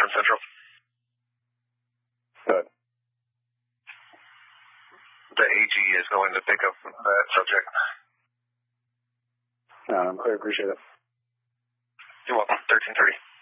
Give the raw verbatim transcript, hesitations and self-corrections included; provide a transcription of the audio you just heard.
from Central. Good. The A G is going to pick up that subject. No, I'm clear. Appreciate it. You're welcome. thirteen thirty.